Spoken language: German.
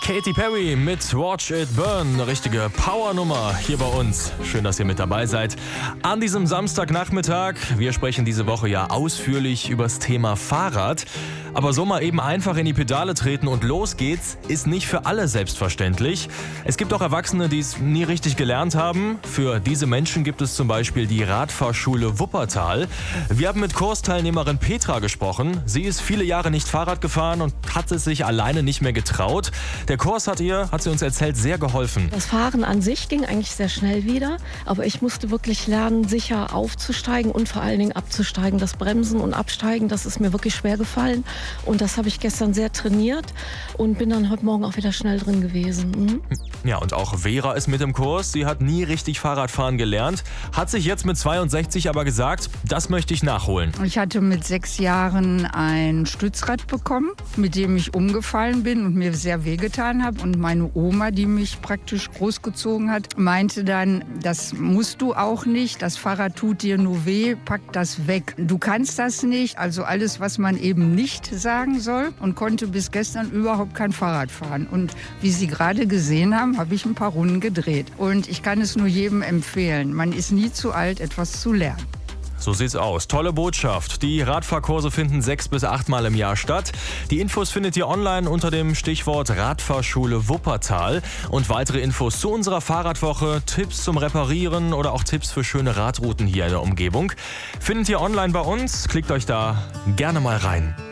Katy Perry mit Watch It Burn, eine richtige Powernummer hier bei uns. Schön, dass ihr mit dabei seid. An diesem Samstagnachmittag, wir sprechen diese Woche ja ausführlich übers Thema Fahrrad. Aber so mal eben einfach in die Pedale treten und los geht's, ist nicht für alle selbstverständlich. Es gibt auch Erwachsene, die es nie richtig gelernt haben. Für diese Menschen gibt es zum Beispiel die Radfahrschule Wuppertal. Wir haben mit Kursteilnehmerin Petra gesprochen. Sie ist viele Jahre nicht Fahrrad gefahren und hat es sich alleine nicht mehr getraut. Der Kurs hat sie uns erzählt, sehr geholfen. Das Fahren an sich ging eigentlich sehr schnell wieder, aber ich musste wirklich lernen, sicher aufzusteigen und vor allen Dingen abzusteigen. Das Bremsen und Absteigen, das ist mir wirklich schwer gefallen und das habe ich gestern sehr trainiert und bin dann heute Morgen auch wieder schnell drin gewesen. Ja, und auch Vera ist mit im Kurs. Sie hat nie richtig Fahrradfahren gelernt, hat sich jetzt mit 62 aber gesagt, das möchte ich nachholen. Ich hatte mit 6 Jahren ein Stützrad bekommen, mit dem ich umgefallen bin und mir sehr wehgetan habe. Und meine Oma, die mich praktisch großgezogen hat, meinte dann, das musst du auch nicht, das Fahrrad tut dir nur weh, pack das weg. Du kannst das nicht, also alles, was man eben nicht sagen soll, und konnte bis gestern überhaupt kein Fahrrad fahren. Und wie Sie gerade gesehen haben, habe ich ein paar Runden gedreht. Und ich kann es nur jedem empfehlen, man ist nie zu alt, etwas zu lernen. So sieht's aus. Tolle Botschaft. Die Radfahrkurse finden 6 bis 8 Mal im Jahr statt. Die Infos findet ihr online unter dem Stichwort Radfahrschule Wuppertal. Und weitere Infos zu unserer Fahrradwoche, Tipps zum Reparieren oder auch Tipps für schöne Radrouten hier in der Umgebung findet ihr online bei uns. Klickt euch da gerne mal rein.